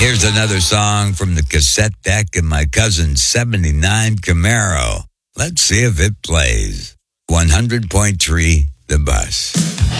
Here's another song from the cassette deck in my cousin's 79 Camaro. Let's see if it plays. 100.3 The Bus.